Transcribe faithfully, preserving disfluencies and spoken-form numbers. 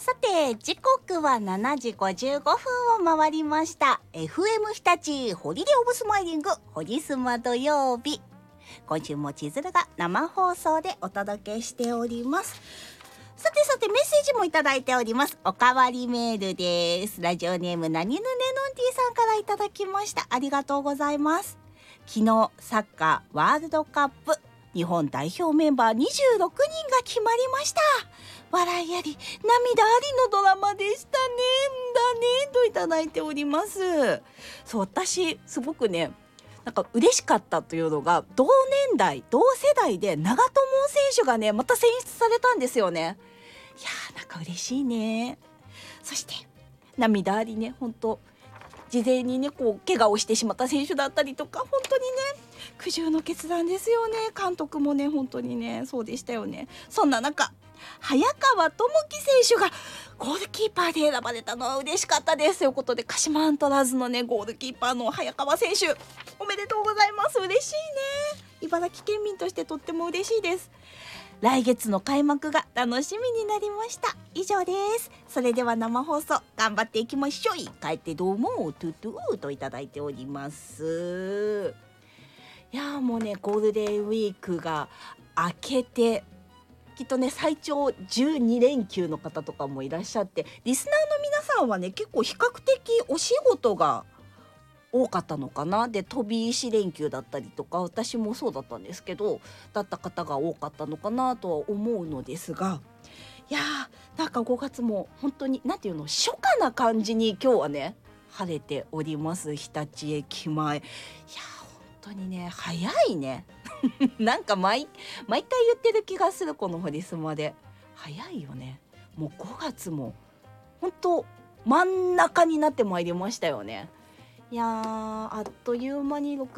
さて時刻はしちじごじゅうごふんを回りました。 エフエム 日立ホリデーオブスマイリングホリスマ土曜日、今週も千鶴が生放送でお届けしております。さてさてメッセージもいただいております。おかわりメールです。ラジオネームなにぬねのんてぃさんからいただきました。ありがとうございます。昨日サッカーワールドカップ日本代表メンバーにじゅうろくにんが決まりました。笑いあり涙ありのドラマでしたね。だねといただいております。そう、私すごくねなんか嬉しかったというのが、同年代同世代で長友選手がねまた選出されたんですよね。いやーなんか嬉しいね。そして涙ありね、本当事前にねこう怪我をしてしまった選手だったりとか、本当にね苦渋の決断ですよね。監督もね本当にねそうでしたよね。そんな中早川智樹選手がゴールキーパーで選ばれたのは嬉しかったですということで、鹿島アントラーズのねゴールキーパーの早川選手おめでとうございます。嬉しいね。茨城県民としてとっても嬉しいです。来月の開幕が楽しみになりました。以上です。それでは生放送頑張っていきましょう。帰ってどうもトゥトゥーといただいております。いやもうねゴールデンウィークが明けてきっとね最長じゅうにれんきゅうの方とかもいらっしゃって、リスナーの皆さんはね結構比較的お仕事が多かったのかな。で飛び石連休だったりとか、私もそうだったんですけどだった方が多かったのかなとは思うのですが、いやーなんかごがつも本当になんていうの初夏な感じに今日はね晴れております。日立駅前、いやー本当にね早いねなんか 毎, 毎回言ってる気がする、このホリスマで。早いよね。もうごがつも本当真ん中になってまいりましたよね。いやーあっという間にろく